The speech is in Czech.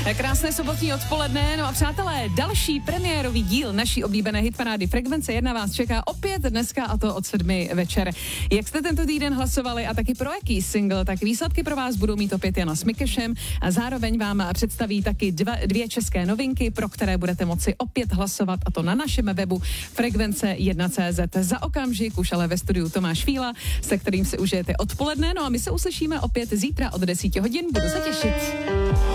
Krásné sobotní odpoledne, no a přátelé, další premiérový díl naší oblíbené hitparády Frekvence 1 vás čeká opět dneska, a to od 7 večer. Jak jste tento týden hlasovali a taky pro jaký single, tak výsledky pro vás budou mít opět Jana s Mikešem a zároveň vám představí taky dvě české novinky, pro které budete moci opět hlasovat, a to na našem webu frekvence1.cz. Za okamžik už ale ve studiu Tomáš Fíla, se kterým si užijete odpoledne, no a my se uslyšíme opět zítra od 10 hodin, budu se těšit.